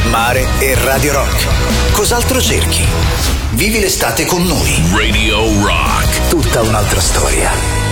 mare e Radio Rock. Cos'altro cerchi? Vivi l'estate con noi. Radio Rock. Tutta un'altra storia.